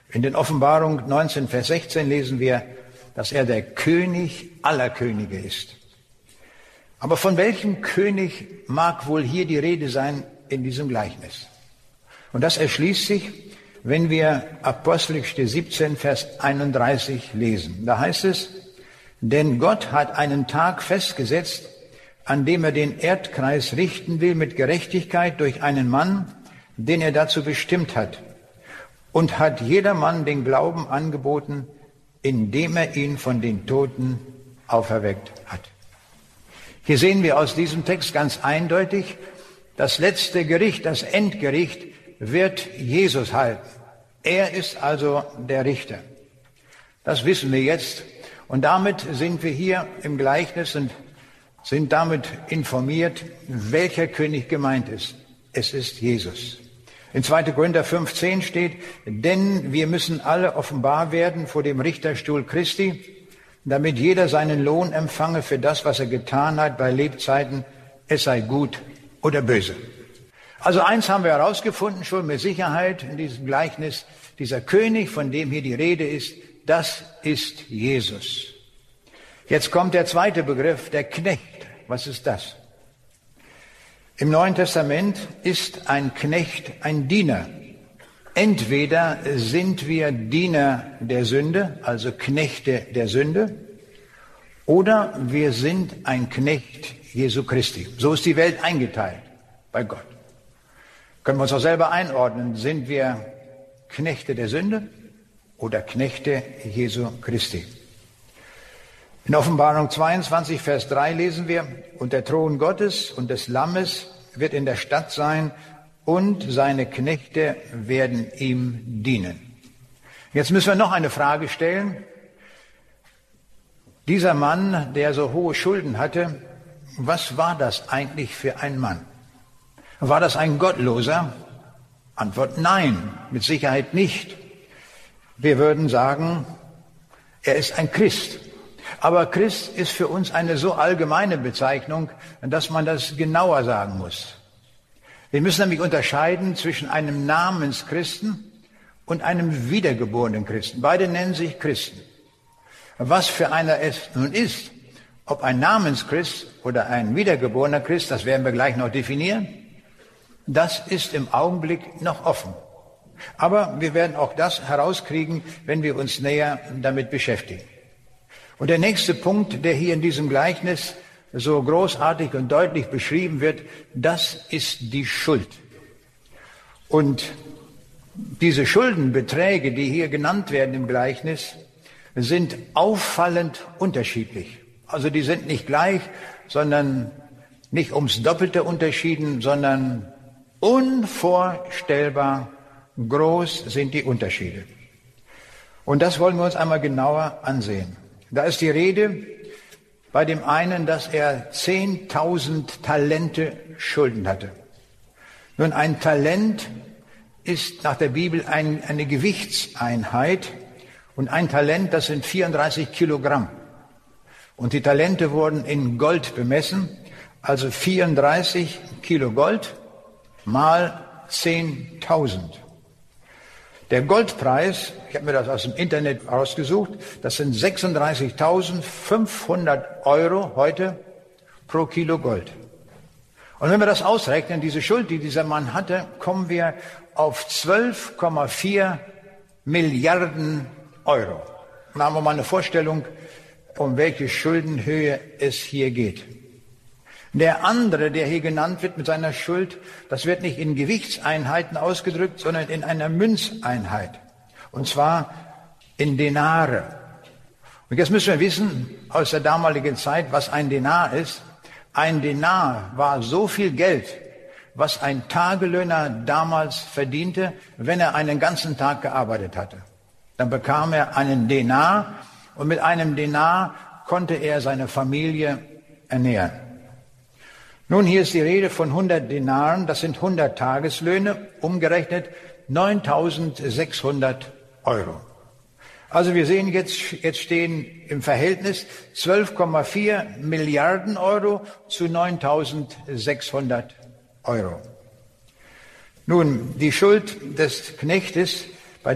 In den Offenbarung 19, Vers 16 lesen wir, dass er der König aller Könige ist. Aber von welchem König mag wohl hier die Rede sein in diesem Gleichnis? Und das erschließt sich, wenn wir Apostelgeschichte 17, Vers 31 lesen. Da heißt es, denn Gott hat einen Tag festgesetzt, an dem er den Erdkreis richten will mit Gerechtigkeit durch einen Mann, den er dazu bestimmt hat, und hat jedermann den Glauben angeboten, indem er ihn von den Toten auferweckt hat. Hier sehen wir aus diesem Text ganz eindeutig, das letzte Gericht, das Endgericht wird Jesus halten. Er ist also der Richter. Das wissen wir jetzt. Und damit sind wir hier im Gleichnis und sind damit informiert, welcher König gemeint ist. Es ist Jesus. In 2. Korinther 5,10 steht, denn wir müssen alle offenbar werden vor dem Richterstuhl Christi, damit jeder seinen Lohn empfange für das, was er getan hat bei Lebzeiten, es sei gut oder böse. Also eins haben wir herausgefunden, schon mit Sicherheit in diesem Gleichnis, dieser König, von dem hier die Rede ist, das ist Jesus. Jetzt kommt der zweite Begriff, der Knecht. Was ist das? Im Neuen Testament ist ein Knecht ein Diener. Entweder sind wir Diener der Sünde, also Knechte der Sünde, oder wir sind ein Knecht Jesu Christi. So ist die Welt eingeteilt bei Gott. Können wir uns auch selber einordnen, sind wir Knechte der Sünde oder Knechte Jesu Christi? In Offenbarung 22, Vers 3 lesen wir, und der Thron Gottes und des Lammes wird in der Stadt sein, und seine Knechte werden ihm dienen. Jetzt müssen wir noch eine Frage stellen. Dieser Mann, der so hohe Schulden hatte, was war das eigentlich für ein Mann? War das ein Gottloser? Antwort nein, mit Sicherheit nicht. Wir würden sagen, er ist ein Christ. Aber Christ ist für uns eine so allgemeine Bezeichnung, dass man das genauer sagen muss. Wir müssen nämlich unterscheiden zwischen einem Namenschristen und einem wiedergeborenen Christen. Beide nennen sich Christen. Was für einer es nun ist, ob ein Namenschrist oder ein wiedergeborener Christ, das werden wir gleich noch definieren, das ist im Augenblick noch offen. Aber wir werden auch das herauskriegen, wenn wir uns näher damit beschäftigen. Und der nächste Punkt, der hier in diesem Gleichnis so großartig und deutlich beschrieben wird, das ist die Schuld. Und diese Schuldenbeträge, die hier genannt werden im Gleichnis, sind auffallend unterschiedlich. Also die sind nicht gleich, sondern nicht ums Doppelte unterschieden, sondern unvorstellbar groß sind die Unterschiede. Und das wollen wir uns einmal genauer ansehen. Da ist die Rede bei dem einen, dass er 10.000 Talente Schulden hatte. Nun, ein Talent ist nach der Bibel eine Gewichtseinheit. Und ein Talent, das sind 34 Kilogramm. Und die Talente wurden in Gold bemessen, also 34 Kilo Gold mal 10.000. Der Goldpreis, ich habe mir das aus dem Internet rausgesucht, das sind 36.500 € heute pro Kilo Gold. Und wenn wir das ausrechnen, diese Schuld, die dieser Mann hatte, kommen wir auf 12,4 Milliarden €. Dann haben wir mal eine Vorstellung, um welche Schuldenhöhe es hier geht. Der andere, der hier genannt wird mit seiner Schuld, das wird nicht in Gewichtseinheiten ausgedrückt, sondern in einer Münzeinheit. Und zwar in Denare. Und jetzt müssen wir wissen, aus der damaligen Zeit, was ein Denar ist. Ein Denar war so viel Geld, was ein Tagelöhner damals verdiente, wenn er einen ganzen Tag gearbeitet hatte. Dann bekam er einen Denar und mit einem Denar konnte er seine Familie ernähren. Nun, hier ist die Rede von 100 Denaren, das sind 100 Tageslöhne, umgerechnet 9.600 €. Also wir sehen jetzt stehen im Verhältnis 12,4 Milliarden € zu 9.600 €. Nun, die Schuld des Knechtes